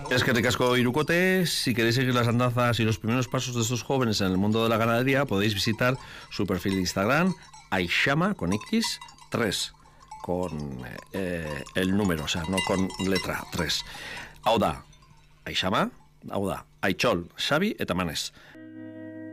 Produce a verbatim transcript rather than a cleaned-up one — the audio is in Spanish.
Es que ricasco Irukote. Si queréis seguir las andanzas y los primeros pasos de estos jóvenes en el mundo de la ganadería, podéis visitar su perfil de Instagram, Aishama, con X, tres, con eh, el número, o sea, no con letra tres. Hau da, Aishama, hau da, Aichol, Xabi eta Manez.